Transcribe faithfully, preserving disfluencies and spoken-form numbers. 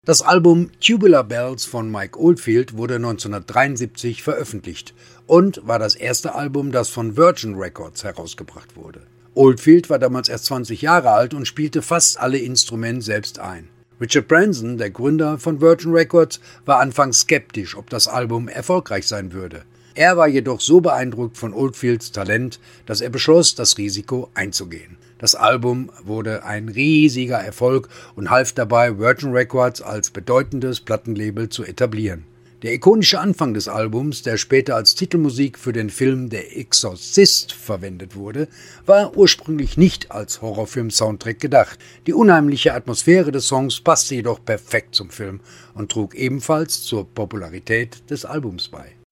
Das Album Tubular Bells von Mike Oldfield wurde neunzehnhundertdreiundsiebzig veröffentlicht und war das erste Album, das von Virgin Records herausgebracht wurde. Oldfield war damals erst zwanzig Jahre alt und spielte fast alle Instrumente selbst ein. Richard Branson, der Gründer von Virgin Records, war anfangs skeptisch, ob das Album erfolgreich sein würde. Er war jedoch so beeindruckt von Oldfields Talent, dass er beschloss, das Risiko einzugehen. Das Album wurde ein riesiger Erfolg und half dabei, Virgin Records als bedeutendes Plattenlabel zu etablieren. Der ikonische Anfang des Albums, der später als Titelmusik für den Film Der Exorzist verwendet wurde, war ursprünglich nicht als Horrorfilm-Soundtrack gedacht. Die unheimliche Atmosphäre des Songs passte jedoch perfekt zum Film und trug ebenfalls zur Popularität des Albums bei.